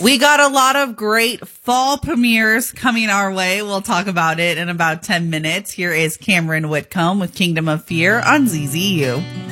We got a lot of great fall premieres coming our way. We'll talk about it in about 10 minutes. Here is Cameron Whitcomb with Kingdom of Fear on ZZU.